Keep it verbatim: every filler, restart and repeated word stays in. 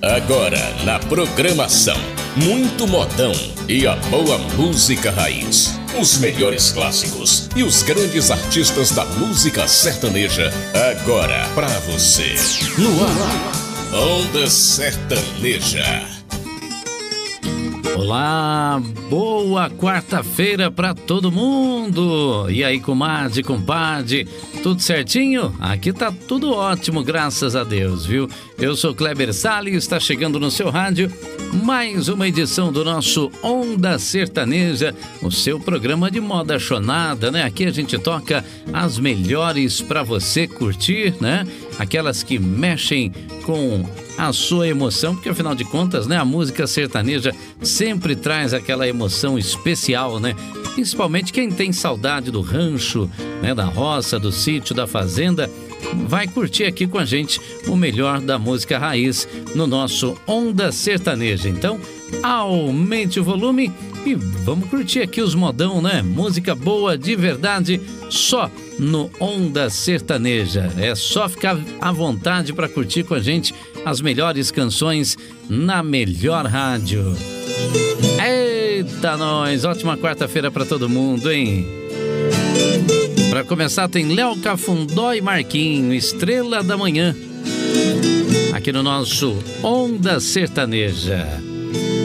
Agora na programação, muito modão e a boa música raiz. Os melhores clássicos e os grandes artistas da música sertaneja. Agora pra você. No ar, Onda Sertaneja. Olá, boa quarta-feira pra todo mundo. E aí, comadre, compadre, tudo certinho? Aqui tá tudo ótimo, graças a Deus, viu? Eu sou Kleber Salles, está chegando no seu rádio mais uma edição do nosso Onda Sertaneja, o seu programa de moda chonada, né? Aqui a gente toca as melhores pra você curtir, né? Aquelas que mexem com a sua emoção, porque afinal de contas, né, a música sertaneja sempre traz aquela emoção especial, né? Principalmente quem tem saudade do rancho, né, da roça, do sítio, da fazenda, vai curtir aqui com a gente o melhor da música raiz no nosso Onda Sertaneja. Então, aumente o volume e vamos curtir aqui os modão, né? Música boa de verdade, só no Onda Sertaneja. É só ficar à vontade para curtir com a gente as melhores canções na melhor rádio. Eita, nós! Ótima quarta-feira para todo mundo, hein? Para começar tem Léo Cafundó e Marquinho, Estrela da Manhã, aqui no nosso Onda Sertaneja.